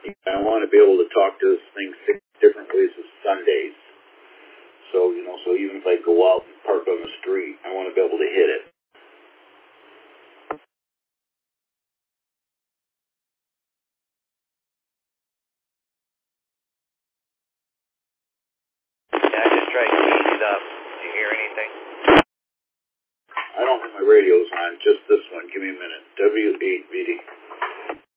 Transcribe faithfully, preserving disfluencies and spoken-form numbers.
I want to be able to talk to this thing six different ways of Sundays. So, you know, so even if I go out and park on the street, I want to be able to hit it. Yeah, I just tried to heat it up. Do you hear anything? I don't have my radios on, just this one. Give me a minute. W eight V D.